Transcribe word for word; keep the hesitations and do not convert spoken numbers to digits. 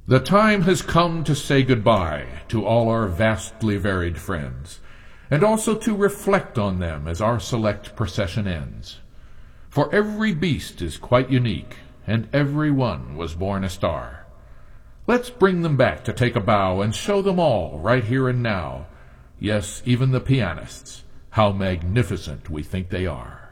The time has come to say goodbye to all our vastly varied friends, and also to reflect on them as our select procession ends. For every beast is quite unique, and every one was born a star. Let's bring them back to take a bow and show them all, right here and now, yes, even the pianists, how magnificent we think they are.